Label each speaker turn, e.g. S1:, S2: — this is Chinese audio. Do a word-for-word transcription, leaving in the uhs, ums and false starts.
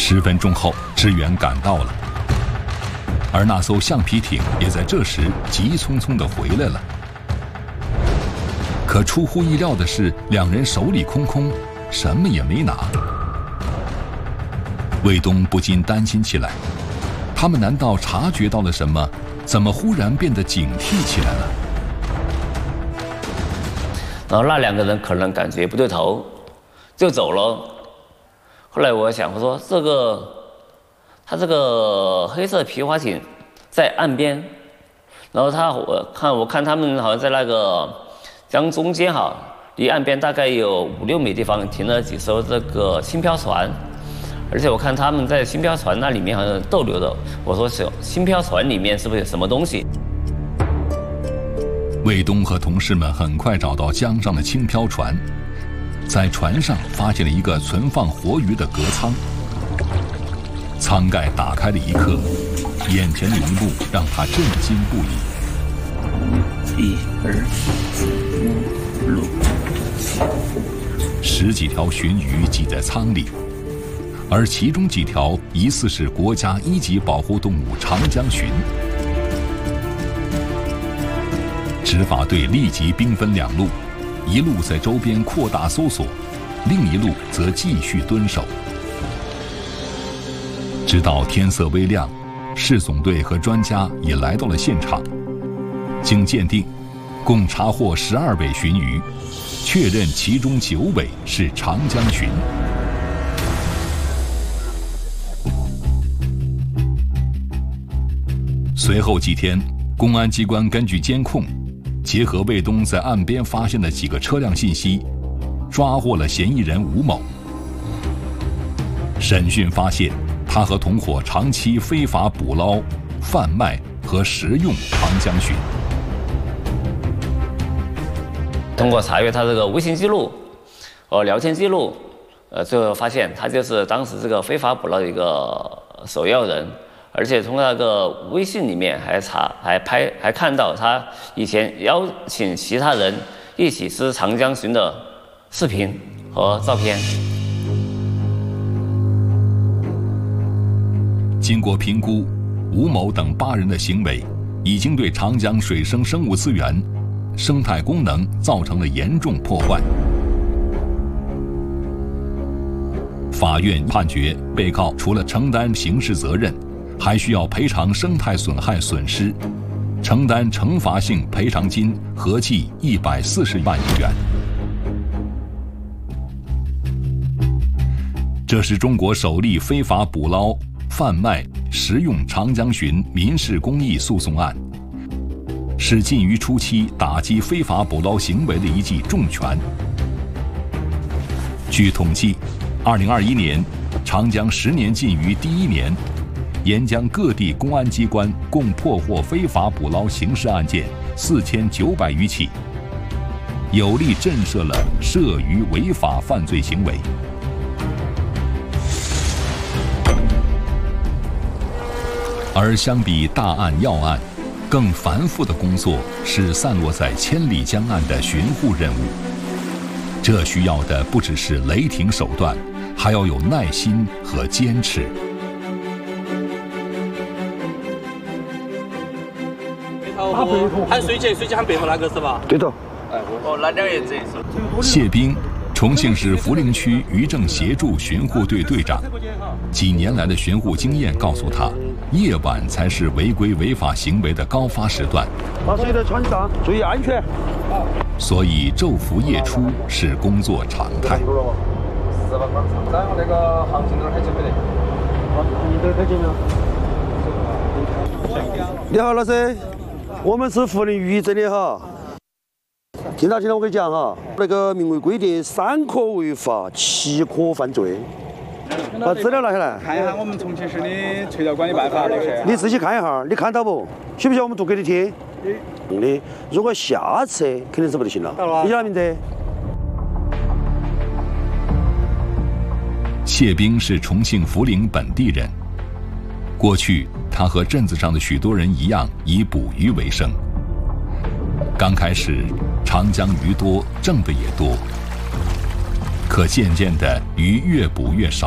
S1: 十分钟后，支援赶到了，而那艘橡皮艇也在这时急匆匆地回来了。可出乎意料的是，两人手里空空，什么也没拿。卫东不禁担心起来，他们难道察觉到了什么？怎么忽然变得警惕起来了？
S2: 然后那两个人可能感觉不对头，就走了。后来我想，我说这个，他这个黑色皮划艇在岸边，然后他我看我看他们好像在那个江中间哈，离岸边大概有五六米地方停了几艘这个轻飘船，而且我看他们在轻飘船那里面好像逗留的。我说是轻飘船里面是不是有什么东西？
S1: 卫东和同事们很快找到江上的轻飘船，在船上发现了一个存放活鱼的隔舱。舱盖打开的一刻，眼前的一幕让他震惊不已。
S3: 一、二、四、五、六，
S1: 十几条鲟鱼挤在舱里，而其中几条疑似是国家一级保护动物长江鲟。执法队立即兵分两路，一路在周边扩大搜索，另一路则继续蹲守。直到天色微亮，市总队和专家也来到了现场。经鉴定，共查获十二尾鲟鱼，确认其中九尾是长江鲟。随后几天，公安机关根据监控，结合卫东在岸边发现的几个车辆信息，抓获了嫌疑人吴某。审讯发现，他和同伙长期非法捕捞、贩卖和食用长江鲟。
S2: 通过查阅他这个微信记录和聊天记录，呃，最后发现他就是当时这个非法捕捞的一个首要人。而且从那个微信里面还查还拍还看到他以前邀请其他人一起吃长江鲟的视频和照片。
S1: 经过评估，吴某等八人的行为已经对长江水生生物资源、生态功能造成了严重破坏。法院判决，被告除了承担刑事责任，还需要赔偿生态损害损失，承担惩罚性赔偿金合计一百四十万余元。这是中国首例非法捕捞、贩卖、食用长江鲟民事公益诉讼案，是禁渔初期打击非法捕捞行为的一记重拳。据统计，二零二一年长江十年禁渔第一年，沿江各地公安机关共破获非法捕捞刑事案件四千九百余起，有力震慑了涉渔违法犯罪行为。而相比大案要案，更繁复的工作是散落在千里江岸的巡护任务。这需要的不只是雷霆手段，还要有耐心和坚持。
S4: 喊水姐，水姐喊背后那个是吧？
S3: 对头。
S4: 哦，那两爷子是。
S1: 谢兵，重庆市涪陵区渔政协助巡护队队长，几年来的巡护经验告诉他，夜晚才是违规违法行为的高发时段。
S3: 把水在船上，注意安全。
S1: 所以昼伏夜出是工作常态。
S4: 是吧？然后那个航行证还记不得？
S3: 你都看见没有？你好，老师，我们是涪陵渔政的哈。听到听到我跟你讲哈，那个明文规定，三可违法，七可犯罪。把资料拿下来，
S5: 看一下我们重庆市的垂钓管理办法，老师。
S3: 你自己看一下，你看到不？需不需要我们读给你听？嗯的。如果下次肯定是不得行了。你叫啥名字？
S1: 谢兵是重庆涪陵本地人，过去他和镇子上的许多人一样，以捕鱼为生。刚开始，长江鱼多，挣的也多。可渐渐的，鱼越捕越少，